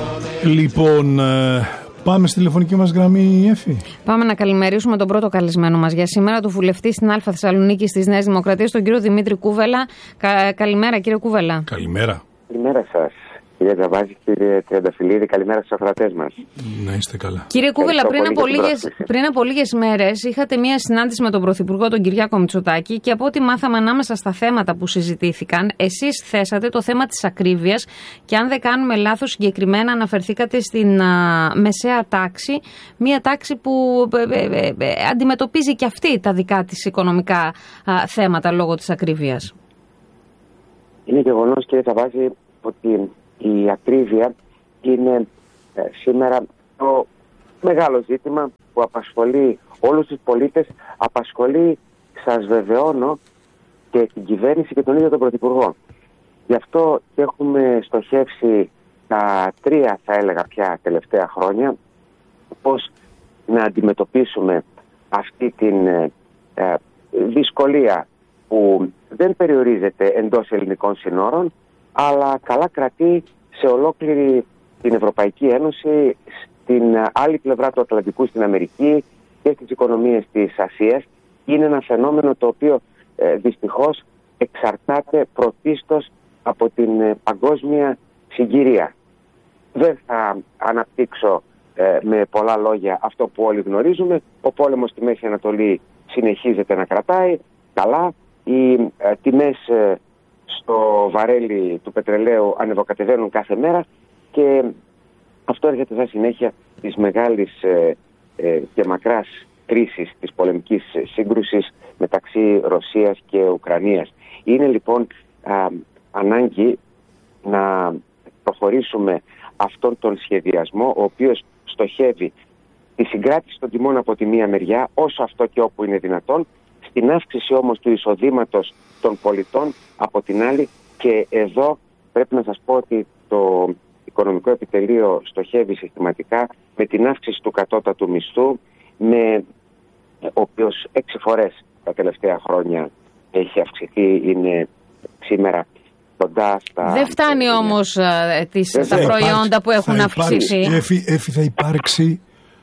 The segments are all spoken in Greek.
Λοιπόν, πάμε στη τηλεφωνική μας γραμμή, Εφη. Πάμε να καλημερίσουμε τον πρώτο καλεσμένο μας για σήμερα, τον βουλευτή στην Αλφα Θεσσαλονίκη της Νέας Δημοκρατίας, τον κύριο Δημήτρη Κούβελα. Καλημέρα, κύριε Κούβελα. Καλημέρα. Καλημέρα σας. Κύριε Τζαβάζη, κύριε Τριανταφυλλίδη, καλημέρα στους ακροατές μας. Να είστε καλά. Κύριε Κούβελα, πριν από λίγες μέρες είχατε μία συνάντηση με τον Πρωθυπουργό, τον Κυριάκο Μητσοτάκη, και από ό,τι μάθαμε ανάμεσα στα θέματα που συζητήθηκαν, εσείς θέσατε το θέμα της ακρίβειας και, αν δεν κάνουμε λάθος, συγκεκριμένα αναφερθήκατε στην μεσαία τάξη, μία τάξη που αντιμετωπίζει και αυτή τα δικά της οικονομικά θέματα λόγω της ακρίβειας. Είναι γεγονός, κύριε Τζαβάζη, ότι η ακρίβεια είναι σήμερα το μεγάλο ζήτημα που απασχολεί όλους τους πολίτες, απασχολεί, σας βεβαιώνω, και την κυβέρνηση και τον ίδιο τον Πρωθυπουργό. Γι' αυτό και έχουμε στοχεύσει τα 3, θα έλεγα πια, τελευταία χρόνια, πώς να αντιμετωπίσουμε αυτή την δυσκολία που δεν περιορίζεται εντός ελληνικών συνόρων, αλλά καλά κρατεί σε ολόκληρη την Ευρωπαϊκή Ένωση, στην άλλη πλευρά του Ατλαντικού, στην Αμερική και στις οικονομίες της Ασίας. Είναι ένα φαινόμενο το οποίο δυστυχώς εξαρτάται πρωτίστως από την παγκόσμια συγκυρία. Δεν θα αναπτύξω με πολλά λόγια αυτό που όλοι γνωρίζουμε. Ο πόλεμος στη Μέση Ανατολή συνεχίζεται να κρατάει καλά. Οι τιμές στο βαρέλι του πετρελαίου ανεβοκατεβαίνουν κάθε μέρα και αυτό έρχεται σαν συνέχεια της μεγάλης και μακράς κρίσης, της πολεμικής σύγκρουσης μεταξύ Ρωσίας και Ουκρανίας. Είναι λοιπόν ανάγκη να προχωρήσουμε αυτόν τον σχεδιασμό, ο οποίος στοχεύει τη συγκράτηση των τιμών από τη μία μεριά, όσο αυτό και όπου είναι δυνατόν, στην αύξηση όμως του εισοδήματος των πολιτών από την άλλη, και εδώ πρέπει να σας πω ότι το Οικονομικό Επιτελείο στοχεύει συστηματικά με την αύξηση του κατώτατου μισθού, ο οποίος 6 φορές τα τελευταία χρόνια έχει αυξηθεί, είναι σήμερα κοντά στα... Δεν φτάνει όμως τα προϊόντα που έχουν αυξηθεί. Εφη, θα υπάρξει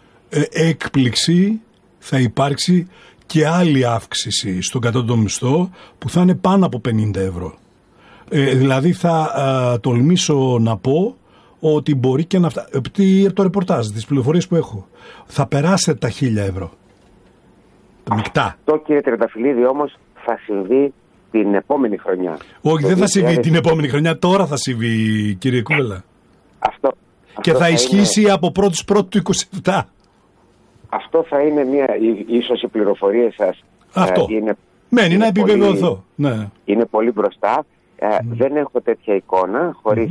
έκπληξη, θα υπάρξει και άλλη αύξηση στον κατώτατο μισθό που θα είναι πάνω από 50 ευρώ. Δηλαδή θα τολμήσω να πω ότι μπορεί και να φτάσει, από το ρεπορτάζ, τις πληροφορίες που έχω, θα περάσετε τα 1.000 ευρώ. Τα μεικτά. Αυτό, κύριε Τριανταφυλλίδη, όμως θα συμβεί την επόμενη χρονιά. Όχι, δεν θα συμβεί την επόμενη χρονιά, τώρα θα συμβεί, κύριε Κούβελα. Και θα ισχύσει από 1η του 27. Αυτό θα είναι ίσως οι πληροφορίες σας. Αυτό. Μένει να επιβεβαιωθώ. Ναι. Είναι πολύ μπροστά. Δεν έχω τέτοια εικόνα, χωρίς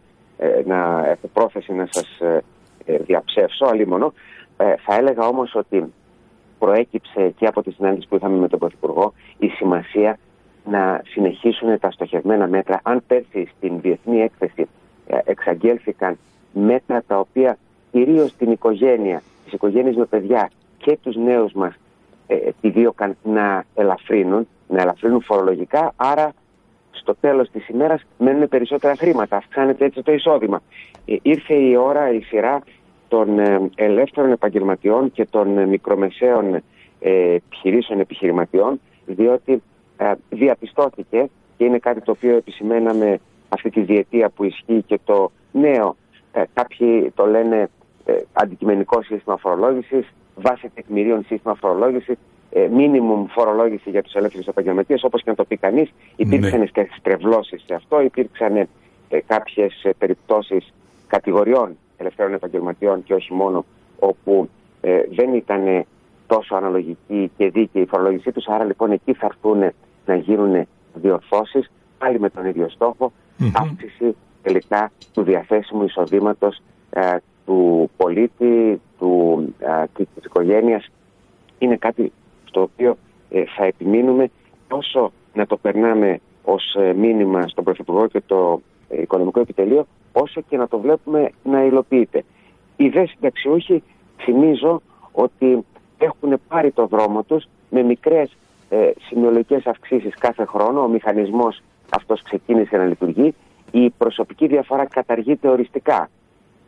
να έχω πρόθεση να σας διαψεύσω, αλίμονο. Θα έλεγα όμως ότι προέκυψε και από τη συνάντηση που είχαμε με τον Πρωθυπουργό η σημασία να συνεχίσουν τα στοχευμένα μέτρα. Αν πέρσι στην διεθνή έκθεση εξαγγέλθηκαν μέτρα τα οποία κυρίως την οικογένεια, τις οικογένειες με παιδιά και τους νέους μας επιδίωκαν να ελαφρύνουν φορολογικά, άρα στο τέλος της ημέρας μένουν περισσότερα χρήματα, αυξάνεται έτσι το εισόδημα. Ήρθε η ώρα, η σειρά των ελεύθερων επαγγελματιών και των μικρομεσαίων επιχειρηματιών, διότι διαπιστώθηκε, και είναι κάτι το οποίο επισημέναμε αυτή τη διετία που ισχύει, και το νέο, κάποιοι το λένε αντικειμενικό σύστημα φορολόγησης, βάση τεκμηρίων σύστημα φορολόγησης, minimum φορολόγηση για τους ελεύθερους επαγγελματίες, όπως και να το πει κανείς. Υπήρξαν και στρεβλώσεις σε αυτό, υπήρξαν κάποιες περιπτώσεις κατηγοριών ελευθέρων επαγγελματιών και όχι μόνο, όπου δεν ήταν τόσο αναλογική και δίκαιη η φορολόγησή τους. Άρα λοιπόν εκεί θα έρθουν να γίνουν διορθώσεις, πάλι με τον ίδιο στόχο, αύξηση τελικά του διαθέσιμου εισοδήματος του πολίτη, της οικογένειας. Είναι κάτι στο οποίο θα επιμείνουμε, όσο να το περνάμε ως μήνυμα στον Πρωθυπουργό και το Οικονομικό Επιτελείο, όσο και να το βλέπουμε να υλοποιείται. Οι δε συνταξιούχοι, θυμίζω ότι έχουν πάρει το δρόμο τους με μικρές συνολικές αυξήσεις κάθε χρόνο. Ο μηχανισμός αυτός ξεκίνησε να λειτουργεί. Η προσωπική διαφορά καταργείται οριστικά.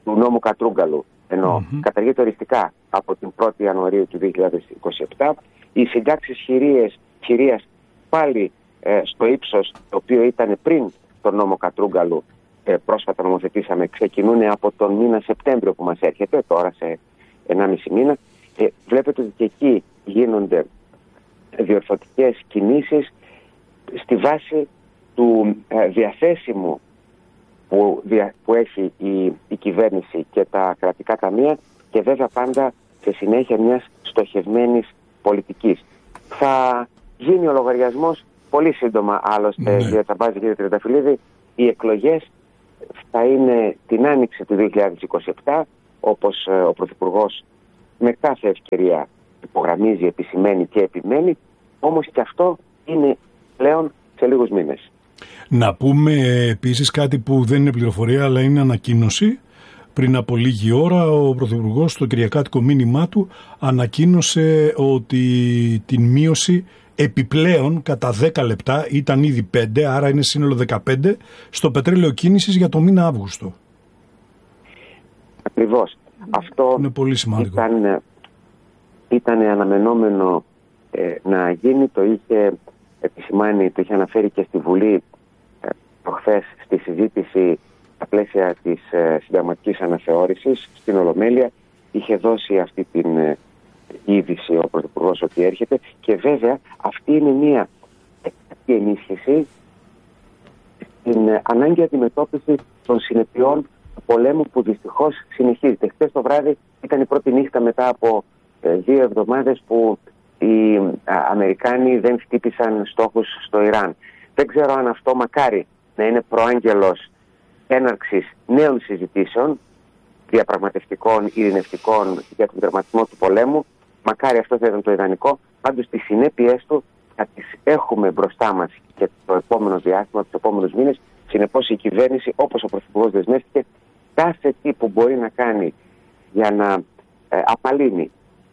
του νόμου Κατρούγκαλου, ενώ καταργείται οριστικά από την 1η Ιανουαρίου του 2027. Οι συντάξεις χειρίας πάλι στο ύψος το οποίο ήταν πριν τον νόμο Κατρούγκαλου, πρόσφατα νομοθετήσαμε, ξεκινούν από τον μήνα Σεπτέμβριο που μας έρχεται, τώρα σε 1,5 μήνα. Βλέπετε ότι και εκεί γίνονται διορθωτικές κινήσεις στη βάση του διαθέσιμου που έχει η κυβέρνηση και τα κρατικά ταμεία, και βέβαια πάντα σε συνέχεια μιας στοχευμένης πολιτικής. Θα γίνει ο λογαριασμός πολύ σύντομα, άλλωστε, κύριε Τσαμπάζη, κύριε Τριανταφυλλίδη. Οι εκλογές θα είναι την άνοιξη του 2027, όπως ο Πρωθυπουργός με κάθε ευκαιρία υπογραμμίζει, επισημαίνει και επιμένει, όμως και αυτό είναι πλέον σε λίγους μήνες. Να πούμε επίσης κάτι που δεν είναι πληροφορία, αλλά είναι ανακοίνωση. Πριν από λίγη ώρα ο Πρωθυπουργός στο κυριακάτικο μήνυμά του ανακοίνωσε ότι την μείωση επιπλέον κατά 10 λεπτά, ήταν ήδη 5, άρα είναι σύνολο 15, στο πετρέλαιο κίνησης για το μήνα Αύγουστο. Ακριβώς. Αυτό είναι πολύ σημαντικό. Ήταν αναμενόμενο να γίνει, το είχε επισημάνει, το είχε αναφέρει και στη Βουλή προχθές στη συζήτηση στα πλαίσια της συνταγματικής αναθεώρησης στην Ολομέλεια. Είχε δώσει αυτή την είδηση ο Πρωθυπουργός ότι έρχεται, και βέβαια αυτή είναι μια ενίσχυση στην ανάγκη αντιμετώπιση των συνεπειών του πολέμου που δυστυχώς συνεχίζεται. Χθες το βράδυ ήταν η πρώτη νύχτα μετά από 2 εβδομάδες που οι Αμερικάνοι δεν χτύπησαν στόχους στο Ιράν. Δεν ξέρω αν αυτό μακάρι να είναι προάγγελος έναρξης νέων συζητήσεων διαπραγματευτικών, ειρηνευτικών για τον τερματισμό του πολέμου. Μακάρι αυτό θα ήταν το ιδανικό. Πάντως τις συνέπειες του θα τις έχουμε μπροστά μας και το επόμενο διάστημα, τους επόμενους μήνες. Συνεπώς η κυβέρνηση, όπως ο Πρωθυπουργός δεσμεύτηκε, κάθε τι που μπορεί να κάνει για να απαλύνει,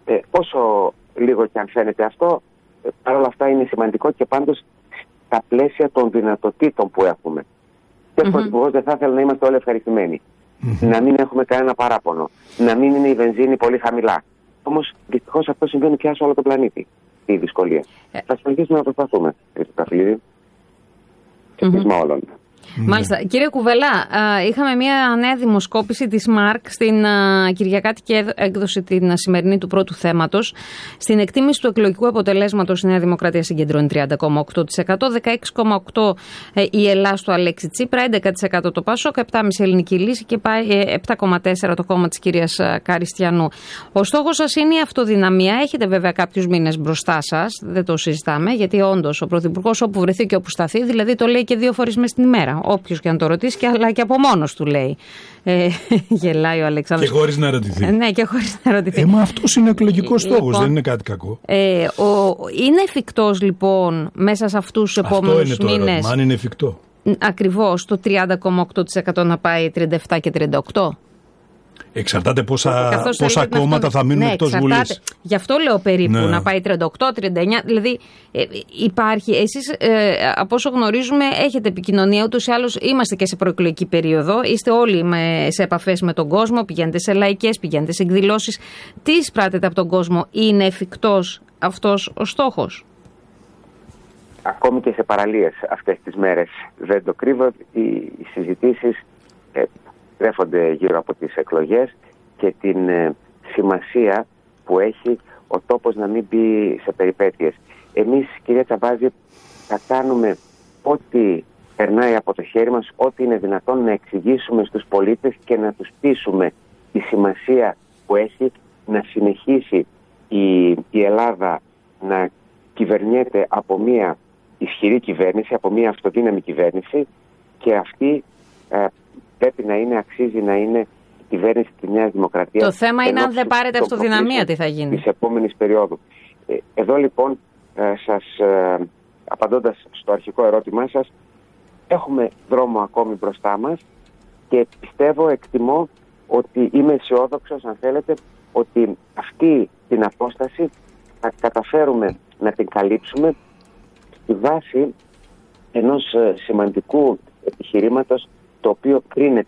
όσο λίγο και αν φαίνεται αυτό, παρόλα αυτά είναι σημαντικό, και πάντως στα πλαίσια των δυνατοτήτων που έχουμε. Και ο Πρωθυπουργός δεν θα ήθελε να είμαστε όλοι ευχαριστημένοι. Να μην έχουμε κανένα παράπονο. Να μην είναι η βενζίνη πολύ χαμηλά. Όμως δυστυχώς αυτό συμβαίνει πια σε όλο τον πλανήτη. Η δυσκολία. Θα συνεχίσουμε να προσπαθούμε, κύριε Τριανταφυλλίδη. Και πείσμα όλων. Μάλιστα. Κύριε Κουβελά, είχαμε μια νέα δημοσκόπηση της ΜΑΡΚ στην κυριακάτικη έκδοση την σημερινή του πρώτου θέματος. Στην εκτίμηση του εκλογικού αποτελέσματος η Νέα Δημοκρατία συγκεντρώνει 30,8%, 16,8% η Ελλάς του Αλέξη Τσίπρα, 11% το ΠΑΣΟΚ, 7,5% Ελληνική Λύση και πάει 7,4% το κόμμα της κυρίας Καριστιανού. Ο στόχος σας είναι η αυτοδυναμία. Έχετε βέβαια κάποιους μήνες μπροστά σας, δεν το συζητάμε, γιατί όντως ο Πρωθυπουργός όπου βρεθεί και όπου σταθεί, δηλαδή το λέει και 2 φορές μες την ημέρα. Όποιος και αν το ρωτήσει, αλλά και από μόνος του λέει. Γελάει ο Αλεξάνδρος. Και χωρίς να ρωτηθεί. Ναι, και χωρίς να ρωτηθεί. Μα αυτός είναι εκλογικός στόχος, δεν είναι κάτι κακό. Είναι εφικτός λοιπόν μέσα σε αυτούς τους επόμενους μήνες? Ερώτημα, αν είναι εφικτό. Ακριβώς το 30,8% να πάει 37 και 38%. Εξαρτάται πόσα κόμματα θα μείνουν εκτός Βουλής. Γι' αυτό λέω περίπου να πάει 38-39. Δηλαδή υπάρχει. Εσείς από όσο γνωρίζουμε έχετε επικοινωνία, ούτως ή άλλως είμαστε και σε προεκλογική περίοδο. Είστε όλοι σε επαφές με τον κόσμο, πηγαίνετε σε λαϊκές, πηγαίνετε σε εκδηλώσεις. Τι εισπράτετε από τον κόσμο? Είναι εφικτός αυτός ο στόχος? Ακόμη και σε παραλίες αυτές τις μέρες, δεν το κρύβω, οι συζητήσεις τρέφονται γύρω από τις εκλογές και την σημασία που έχει ο τόπος να μην μπει σε περιπέτειες. Εμείς, κυρία Τσαμπάζη, θα κάνουμε ό,τι περνάει από το χέρι μας, ό,τι είναι δυνατόν να εξηγήσουμε στους πολίτες και να τους πείσουμε τη σημασία που έχει να συνεχίσει η Ελλάδα να κυβερνιέται από μια ισχυρή κυβέρνηση, από μια αυτοδύναμη κυβέρνηση, και αυτή πρέπει να είναι, αξίζει να είναι η κυβέρνηση της Νέας Δημοκρατίας. Το θέμα είναι αν δεν πάρετε αυτοδυναμία, τι θα γίνει της επόμενης περίοδου. Εδώ λοιπόν, σας απαντώντας στο αρχικό ερώτημά σας, έχουμε δρόμο ακόμη μπροστά μας και πιστεύω, εκτιμώ ότι είμαι αισιόδοξος, αν θέλετε, ότι αυτή την απόσταση θα καταφέρουμε να την καλύψουμε στη βάση ενός σημαντικού επιχειρήματος, το οποίο κρίνεται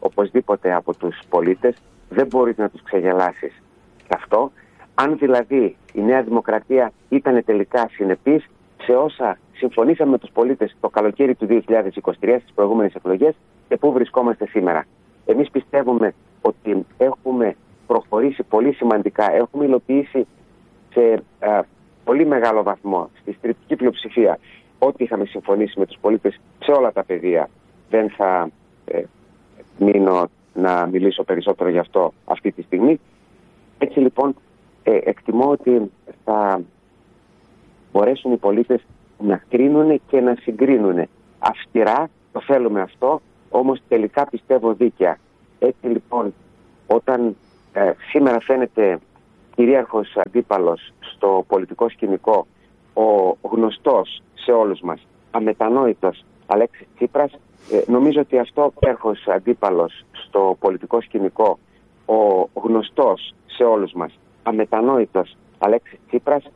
οπωσδήποτε από τους πολίτες. Δεν μπορείς να τους ξεγελάσεις σε αυτό. Αν δηλαδή η Νέα Δημοκρατία ήταν τελικά συνεπής σε όσα συμφωνήσαμε με τους πολίτες το καλοκαίρι του 2023 στις προηγούμενες εκλογές και πού βρισκόμαστε σήμερα. Εμείς πιστεύουμε ότι έχουμε προχωρήσει πολύ σημαντικά, έχουμε υλοποιήσει σε πολύ μεγάλο βαθμό στη στριπτική πλειοψηφία ό,τι είχαμε συμφωνήσει με τους πολίτες σε όλα τα πεδία. Δεν θα μείνω να μιλήσω περισσότερο γι' αυτό αυτή τη στιγμή. Έτσι λοιπόν εκτιμώ ότι θα μπορέσουν οι πολίτες να κρίνουν και να συγκρίνουν αυστηρά, το θέλουμε αυτό, όμως τελικά πιστεύω δίκαια. Έτσι λοιπόν, όταν σήμερα φαίνεται κυρίαρχος αντίπαλος στο πολιτικό σκηνικό ο γνωστός σε όλους μας, αμετανόητος Αλέξης Τσίπρας, νομίζω ότι αυτό κυρίαρχος αντίπαλος στο πολιτικό σκηνικό ο γνωστός σε όλους μας, αμετανόητος Αλέξης Τσίπρας,